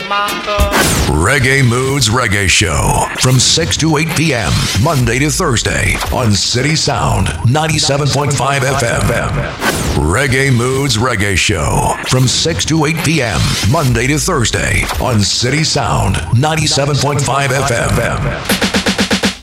Reggae Moods Reggae Show from 6 to 8 p.m. Monday to Thursday on City Sound 97.5 FM. Reggae Moods Reggae Show from 6 to 8 p.m. Monday to Thursday on City Sound 97.5 FM.